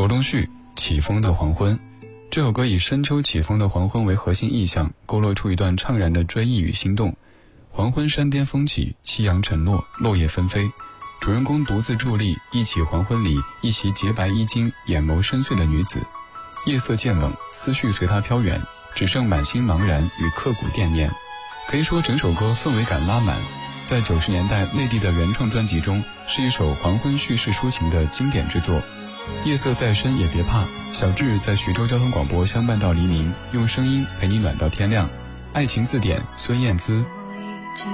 罗东旭起风的黄昏。这首歌以深秋起风的黄昏为核心意象，勾勒出一段怅然的追忆与心动。黄昏山巅风起，夕阳沉落，落叶纷飞，主人公独自伫立，忆起黄昏里一袭洁白衣襟、眼眸深邃的女子。夜色渐冷，思绪随她飘远，只剩满心茫然与刻骨惦念。可以说整首歌氛围感拉满，在90年代内地的原创专辑中，是一首黄昏叙事抒情的经典之作。夜色再深也别怕，小智在徐州交通广播相伴到黎明，用声音陪你暖到天亮。爱情字典，孙燕姿。